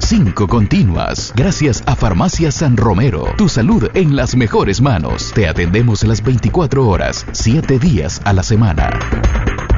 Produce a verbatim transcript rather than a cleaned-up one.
Cinco continuas. Gracias a Farmacia San Romero. Tu salud en las mejores manos. Te atendemos las veinticuatro horas, siete días a la semana.